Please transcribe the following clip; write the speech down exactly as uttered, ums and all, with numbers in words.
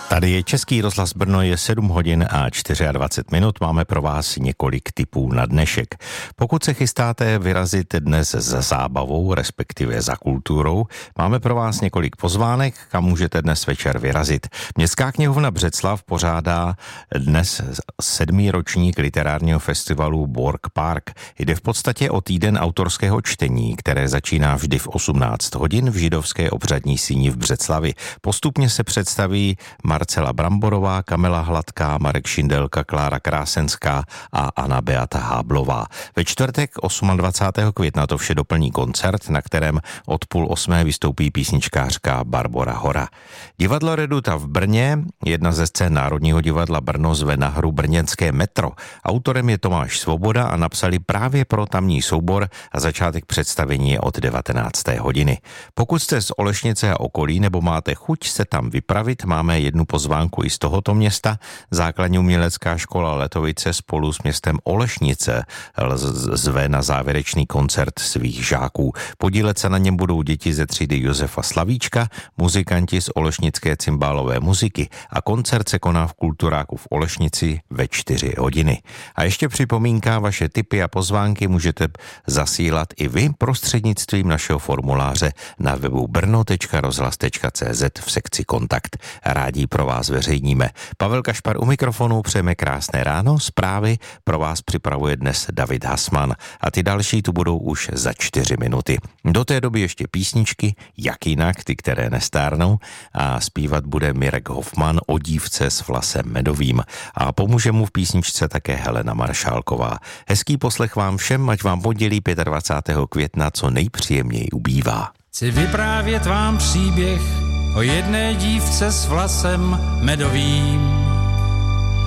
Tady je Český rozhlas Brno, je sedm hodin a dvacet čtyři minut. Máme pro vás několik tipů na dnešek. Pokud se chystáte vyrazit dnes za zábavou, respektive za kulturou, máme pro vás několik pozvánek, kam můžete dnes večer vyrazit. Městská knihovna Břeclav pořádá dnes sedmý ročník literárního festivalu Borg Park. Jde v podstatě o týden autorského čtení, které začíná vždy v osmnáct hodin v židovské obřadní síni v Břeclavi. Postupně se představí Marcela Bramborová, Kamila Hladká, Marek Šindelka, Klára Krásenská a Anna Beata Háblová. Ve čtvrtek dvacátého osmého května to vše doplní koncert, na kterém od půl osmé vystoupí písničkářka Barbora Hora. Divadlo Reduta v Brně, jedna ze scén Národního divadla Brno, zve na hru brněnské metro. Autorem je Tomáš Svoboda a napsali právě pro tamní soubor a začátek představení je od devatenácté hodiny. Pokud jste z Olešnice a okolí nebo máte chuť se tam vypravit, máme jednu pozvánku i z tohoto města. Základní umělecká škola Letovice spolu s městem Olešnice zve na závěrečný koncert svých žáků. Podílet se na něm budou děti ze třídy Josefa Slavíčka, muzikanti z olešnické cymbálové muziky a koncert se koná v Kulturáku v Olešnici ve čtyři hodiny. A ještě připomínka, vaše tipy a pozvánky můžete zasílat i vy prostřednictvím našeho formuláře na webu brno tečka rozhlas tečka cé zet v sekci Kontakt. Rádi pro vás veřejníme. Pavel Kašpar u mikrofonu, přejeme krásné ráno, zprávy pro vás připravuje dnes David Hasman a ty další tu budou už za čtyři minuty. Do té doby ještě písničky, jak jinak, ty, které nestárnou, a zpívat bude Mirek Hofman o dívce s vlasem medovým a pomůže mu v písničce také Helena Maršálková. Hezký poslech vám všem, ať vám pondělí dvacátého pátého května co nejpříjemněji ubývá. Chci vyprávět vám příběh o jedné dívce s vlasem medovým.